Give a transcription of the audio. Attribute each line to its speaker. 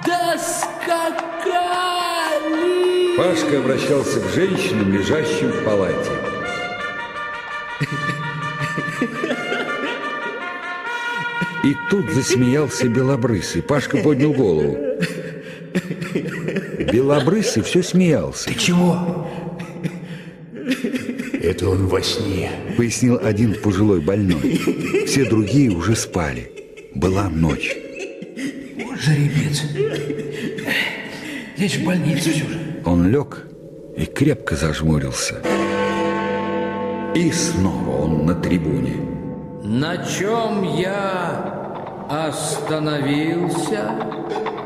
Speaker 1: доскакали.
Speaker 2: Пашка обращался к женщинам, лежащим в палате. И тут засмеялся Белобрысый. Пашка поднял голову. Белобрысый все смеялся.
Speaker 3: Ты чего? Это он во сне,
Speaker 2: пояснил один пожилой больной. Все другие уже спали. Была ночь.
Speaker 3: Вот жеребец. Здесь в больнице все же.
Speaker 2: Он лег и крепко зажмурился. И снова он на трибуне.
Speaker 1: На чем я остановился?